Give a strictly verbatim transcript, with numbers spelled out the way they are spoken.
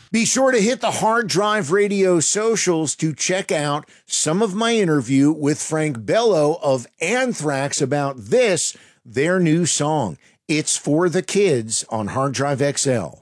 Be sure to hit the Hard Drive Radio socials to check out some of my interview with Frank Bello of Anthrax about this, their new song. It's for the Kids on Hard Drive X L.